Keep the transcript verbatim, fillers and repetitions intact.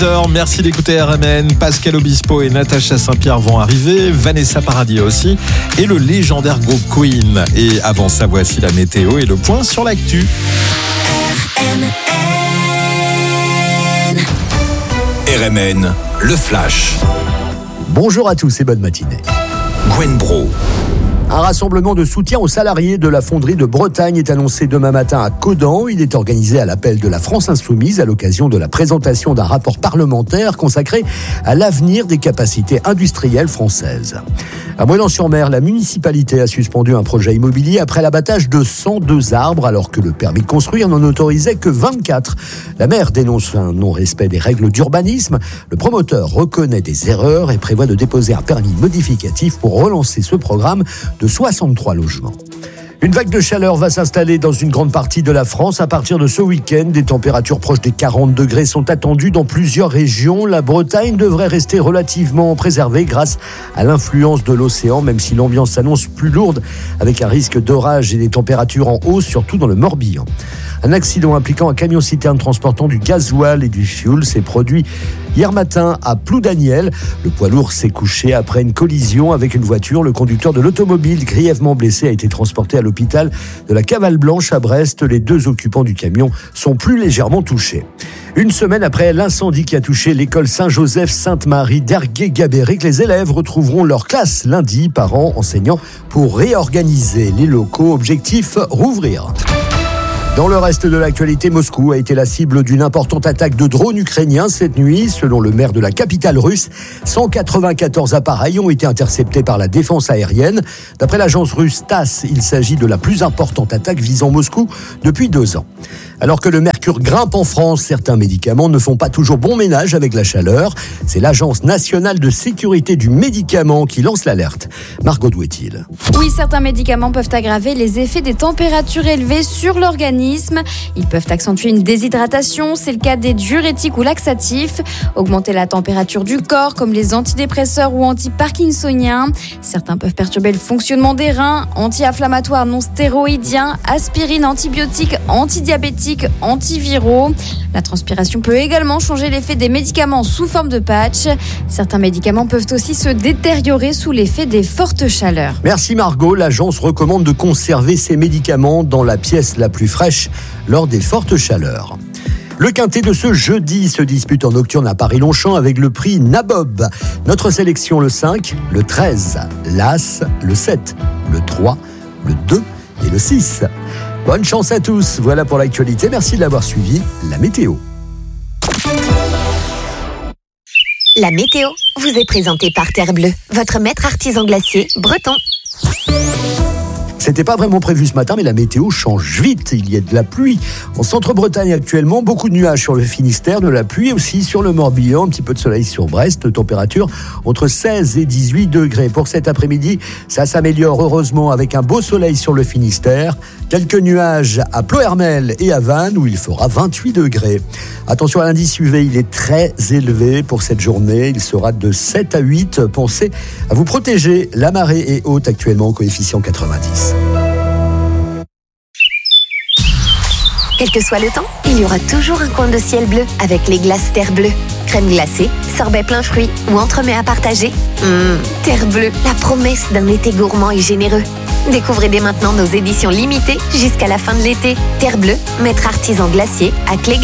Merci d'écouter R M N. Pascal Obispo et Natacha Saint-Pierre vont arriver. Vanessa Paradis aussi. Et le légendaire groupe Queen. Et avant ça, voici la météo et le point sur l'actu. R M N. R M N, le flash. Bonjour à tous et bonne matinée. Gwen Bro. Un rassemblement de soutien aux salariés de la fonderie de Bretagne est annoncé demain matin à Caudan. Il est organisé à l'appel de la France Insoumise à l'occasion de la présentation d'un rapport parlementaire consacré à l'avenir des capacités industrielles françaises. À Moëlan-sur-Mer, la municipalité a suspendu un projet immobilier après l'abattage de cent deux arbres alors que le permis de construire n'en autorisait que vingt-quatre. La maire dénonce un non-respect des règles d'urbanisme. Le promoteur reconnaît des erreurs et prévoit de déposer un permis modificatif pour relancer ce programme de soixante-trois logements. Une vague de chaleur va s'installer dans une grande partie de la France à partir de ce week-end. Des températures proches des quarante degrés sont attendues dans plusieurs régions. La Bretagne devrait rester relativement préservée grâce à l'influence de l'océan, même si l'ambiance s'annonce plus lourde avec un risque d'orage et des températures en hausse, surtout dans le Morbihan. Un accident impliquant un camion-citerne transportant du gasoil et du fioul s'est produit hier matin à Ploudaniel. Le poids lourd s'est couché après une collision avec une voiture. Le conducteur de l'automobile, grièvement blessé, a été transporté à l'hôpital de la Cavale Blanche à Brest. Les deux occupants du camion sont plus légèrement touchés. Une semaine après l'incendie qui a touché l'école Saint-Joseph-Sainte-Marie d'Ergué-Gabéric, les élèves retrouveront leur classe lundi, parents, enseignants, pour réorganiser les locaux. Objectif, rouvrir. Dans le reste de l'actualité, Moscou a été la cible d'une importante attaque de drones ukrainiens cette nuit. Selon le maire de la capitale russe, cent quatre-vingt-quatorze appareils ont été interceptés par la défense aérienne. D'après l'agence russe TASS, il s'agit de la plus importante attaque visant Moscou depuis deux ans. Alors que le mercure grimpe en France, certains médicaments ne font pas toujours bon ménage avec la chaleur. C'est l'Agence nationale de sécurité du médicament qui lance l'alerte. Margot Douet-il. Oui, certains médicaments peuvent aggraver les effets des températures élevées sur l'organisme. Ils peuvent accentuer une déshydratation, c'est le cas des diurétiques ou laxatifs. Augmenter la température du corps, comme les antidépresseurs ou anti-parkinsoniens. Certains peuvent perturber le fonctionnement des reins. Anti-inflammatoires non stéroïdiens, aspirine, antibiotiques, antidiabétiques, antiviraux. La transpiration peut également changer l'effet des médicaments sous forme de patch. Certains médicaments peuvent aussi se détériorer sous l'effet des fortes chaleurs. Merci Margot. L'agence recommande de conserver ces médicaments dans la pièce la plus fraîche lors des fortes chaleurs. Le quintet de ce jeudi se dispute en nocturne à Paris-Longchamp avec le prix Nabob. Notre sélection le cinq, le treize, l'As, le sept, le trois, le deux et le six. Bonne chance à tous. Voilà pour l'actualité. Merci de l'avoir suivi. La météo. La météo vous est présentée par Terre Bleue, votre maître artisan glacier breton. C'était pas vraiment prévu ce matin, mais la météo change vite. Il y a de la pluie en Centre-Bretagne actuellement, beaucoup de nuages sur le Finistère, de la pluie aussi sur le Morbihan, un petit peu de soleil sur Brest, température entre seize et dix-huit degrés. Pour cet après-midi, ça s'améliore heureusement avec un beau soleil sur le Finistère, quelques nuages à Plohermel et à Vannes où il fera vingt-huit degrés. Attention à l'indice U V, il est très élevé pour cette journée, il sera de sept à huit. Pensez à vous protéger, la marée est haute actuellement au coefficient quatre-vingt-dix. Quel que soit le temps, il y aura toujours un coin de ciel bleu avec les glaces Terre Bleue. Crème glacée, sorbet plein fruits ou entremets à partager. Mmh, Terre Bleue, la promesse d'un été gourmand et généreux. Découvrez dès maintenant nos éditions limitées jusqu'à la fin de l'été. Terre Bleue, maître artisan glacier à Clé.